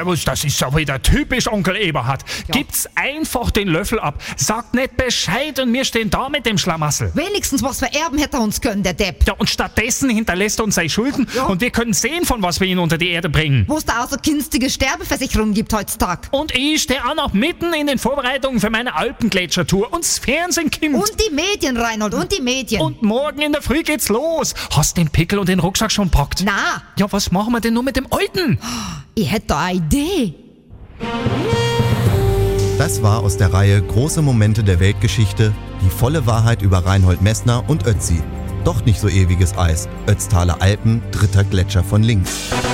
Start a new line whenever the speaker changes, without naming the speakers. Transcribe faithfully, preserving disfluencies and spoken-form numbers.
Servus, das ist ja wieder typisch Onkel Eberhard.
Ja.
Gibt's einfach den Löffel ab. Sagt nicht Bescheid und wir stehen da mit dem Schlamassel.
Wenigstens was vererben hätte er uns können, der Depp.
Ja, und stattdessen hinterlässt er uns seine Schulden
Ja.
und wir können sehen, von was wir ihn unter die Erde bringen.
Wo es da auch so günstige Sterbeversicherungen gibt heutzutage.
Und ich stehe auch noch mitten in den Vorbereitungen für meine Alpengletschertour und das Fernsehen kommt.
Und die Medien, Reinhold, und die Medien.
Und morgen in der Früh geht's los. Hast den Pickel und den Rucksack schon packt?
Na,
Ja, was machen wir denn nur mit dem Alten?
ich hätte da eine Idee.
Das war aus der Reihe Große Momente der Weltgeschichte, die volle Wahrheit über Reinhold Messner und Ötzi. Doch nicht so ewiges Eis. Ötztaler Alpen, dritter Gletscher von links.